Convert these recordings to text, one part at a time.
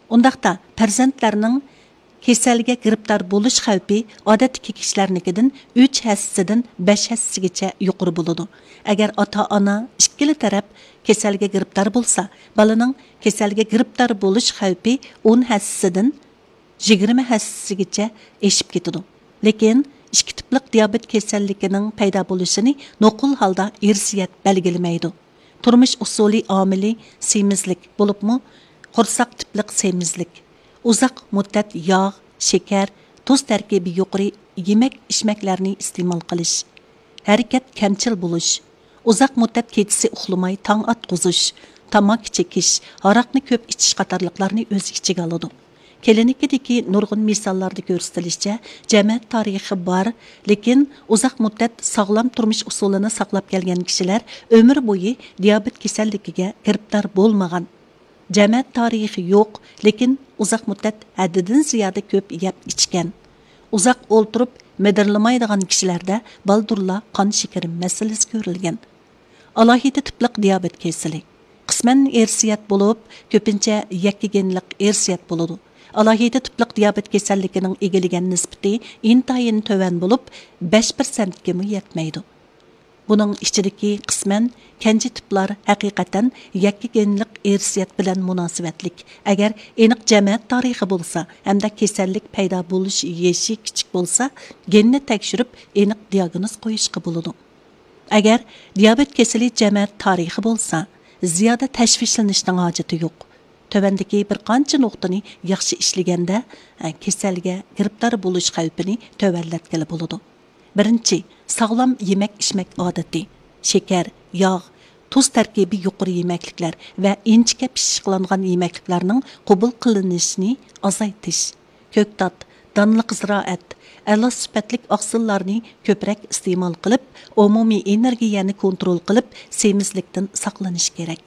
Undaqda farzandlarning kasalga giribdor bo'lish xavfi odatdagi kishilarnikidan 3 hassasidan 5 hassasigacha yuqori bo'ladi. Agar ota-ona ikkili taraf kasalga giribdor bo'lsa, balaning kasalga giribdor bo'lish xavfi 10 hassasidan 20 hassasigacha eshib ketadi. Lekin ikki tiplik diabet kasalligining paydo bo'lishini nuqul holda irsiyat belgilamaydi. Turmush usuli omili semizlik bo'libmi, qo'rsoq tiplik semizlik. Uzaq muddat yog', shakar, tuz tarkibi yuqori yemak-ichmaklarni iste'mol qilish, harakat kamchil bo'lish, uzaq muddat kechasi uxlamay tong atqizish, tamaki chekish, aroqni ko'p ichish qatorliqlarni o'z ichiga oladi. Klinikadagi nurg'un misollarda ko'rsatilishicha, jamiyat tarixi bor, lekin uzoq muddat sog'lom turmush usulini saqlab kelgan kishilar umr bo'yi diabet kasalligiga giribdor bo'lmagan. Jamiyat tarixi yo'q, lekin uzoq muddat haddidan ziyoda ko'p yeb ichgan. Uzoq o'ltirib medirlamaydigan kishilarda baldurla qon shakari masalasi ko'rilgan. Alohida tiplik diabet kasali qisman irsiyat bo'lib, ko'pincha yakkagenlik irsiyat bo'ladi. Alohida tiplik diabet kasalligining egilagan nisbati intayin tövan bo'lib, 5% ga yetmaydi. Buning ichidagi qisman kenji tiplar haqiqatan yakkagenlik irsiyat bilan munosabatlik. Agar aniq jamiyat tarixi bo'lsa, hamda kasallik paydo bo'lish yeshi kichik bo'lsa, genni tekshirib aniq diagnoz qo'yishga bo'ladi. Agar diabet kasali jamiyat tarixi bo'lsa, ziyoda tashvishlanishning hojati yo'q. Tövəndəki bir qancha nuqtani yaxshi ishlaganda kasalga giribdor bo'lish xavfini tövəllətkəli bo'ladi. Birinchi, sog'lom yemak-ichmak odati, shakar, yog', tuz tarkibi yuqori yemakliklar va inchika pishqilangan yemakliklarning qabul qilinishini azaytish. Ko'ktat, donliq ziroat, a'lo sifatlik oqsillarni ko'proq iste'mol qilib, umumiy energiyani kontrol qilib, semizlikdan saqlanish kerak.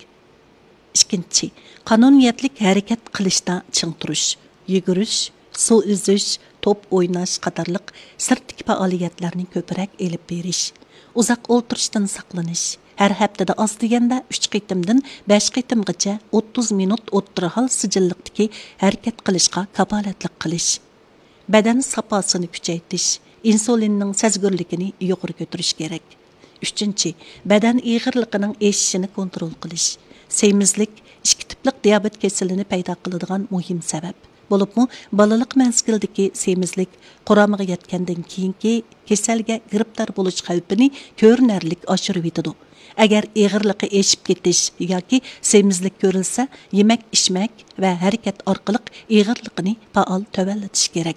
İkinci, qanuniyatlik harakat qilishda ching turish, yugurish, suv uzish, top o'ynash qatorliq sirtdagi faoliyatlarni ko'proq elib berish, uzoq o'ltirishdan saqlanish, har haftada oz deganda 3 qitimdan 5 qitimgacha 30 minut o'tirhal sijilliqdagi harakat qilishga kafolatlik qilish, badan safosini kuchaytirish, insulinning sezgirligini yuqori ko'tarish kerak. Uchinchi, badan ig'irligining eshishini kontrol qilish. Semizlik ikki tiplik diabet kasalini paydo qiladigan muhim sabab. Bo'libmi, balalik mezgildagi semizlik quramiga yetgandan keyingi kasalga giribdor bo'lish xavfini ko'rinarli oshirib yetadi. Agar ig'irligi eshib ketish yoki semizlik ko'rilsa, yemak-ichmak va harakat orqali ig'irligini faol tövallatish kerak.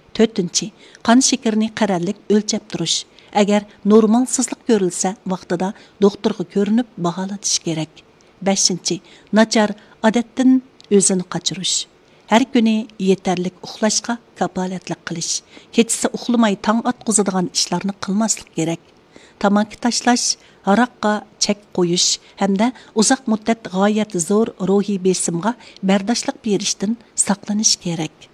4. Qon shakarini qarorlik o'lchab turish. Agar normalsizlik ko'rilsa, vaqtida doktorga ko'rinib baholatish kerak. 5. Nachar odatdan o'zini qochirish. Har kuni yetarlik uxlashga kafolatlik qilish. Kechasi uxlamay tong atqizadigan ishlarni qilmaslik kerak. Tamaki tashlash, aroqqa chek qo'yish hamda uzoq muddat g'oyat zo'r ruhiy besimga bardoshlik berishdan saqlanish kerak.